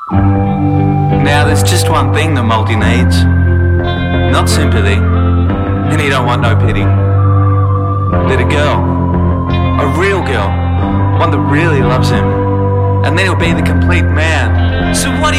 Now there's just one thing that Multi needs. Not sympathy, and he don't want no pity. But a girl, a real girl, one that really loves him, and then he'll be the complete man. So what